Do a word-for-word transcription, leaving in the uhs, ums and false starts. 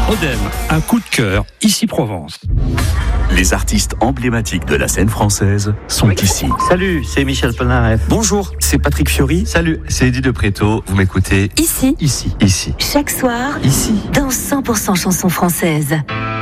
Odem, un coup de cœur, ici Provence. Les artistes emblématiques de la scène française sont ici. Salut, c'est Michel Polnareff. Bonjour, c'est Patrick Fiori. Salut, c'est Eddie de Préto. Vous m'écoutez Ici, ici, ici, chaque soir, ici. dans cent pour cent chansons françaises.